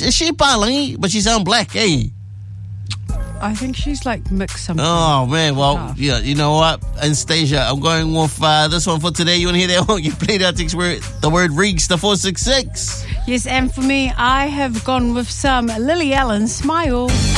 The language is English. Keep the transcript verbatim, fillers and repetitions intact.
is she Pali? But she sound black, eh? I think she's like mixed something. Oh, man. Well, Tough. yeah, you know what? Anastasia, I'm going with uh, this one for today. You want to hear that one? You played out the word reeks, the four six six. Yes, and for me, I have gone with some Lily Allen, Smile.